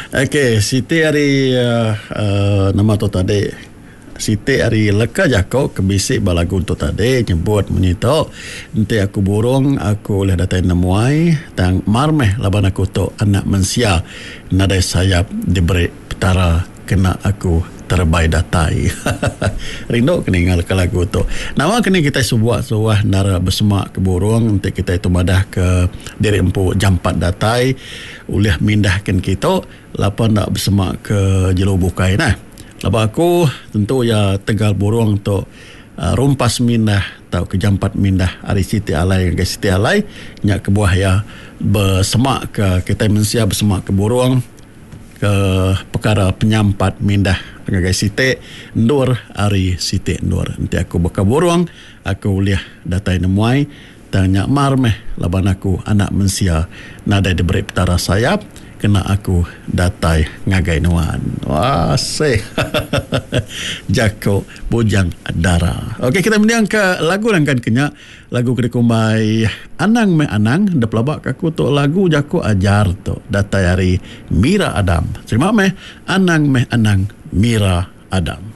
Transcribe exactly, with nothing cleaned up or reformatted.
Okey, Siti hari uh, uh, nama tu tadi. Siti hari leka jako kebisik balagu tu tadi nyebut menyito nanti aku burung aku oleh datai nemuai tang marmeh laban aku tu anak mensia nadai sayap diberi petara kena aku terbaik datai. Rindu kena ingat ke lagu tu. Nama kena kita sebuah sebuah nara bersemak ke burung nanti kita itu madah ke diri empu jampat datai oleh mindahkan kita lapan nak bersemak ke jelo bukai nah. Lepas aku tentu ya tegal burung tu uh, rumpas mindah atau kejampat mindah hari Siti Alai ke Siti Alai nyak ke buah ya bersemak ke kita mensia bersemak ke burung ke perkara penyampat mindah ngagai Siti ndur hari Siti ndur nanti aku beka burung aku liah datai nemuai tanya marmeh laban aku anak mensia nada diberi petara sayap kena aku datai ngagai nuan. Wah, seh. Jako bujang dara. Okey, kita mendiang ke lagu langkan kenya. Lagu kedekumbai Anang Me Anang. Dap labak aku tu lagu jako ajar tu. Datai hari Mira Adam. Terima me Anang Me Anang Mira Adam.